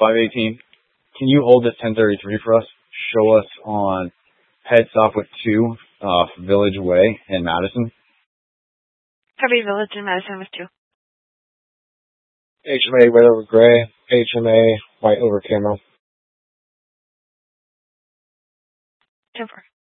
518. Can you hold this 1033 for us? Show us on head stop with 2, Village Way in Madison. Copy, Village in Madison with 2. HMA white over gray, HMA white over camo. 10-4.